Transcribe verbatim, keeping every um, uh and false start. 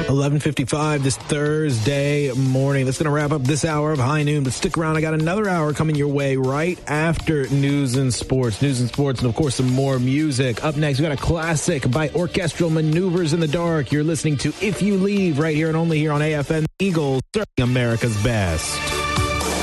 eleven fifty-five this Thursday morning. That's going to wrap up this hour of High Noon, but stick around. I got another hour coming your way right after News and Sports. News and Sports, and of course, some more music. Up next, we got a classic by Orchestral Maneuvers in the Dark. You're listening to If You Leave right here and only here on A F N Eagles, serving America's best.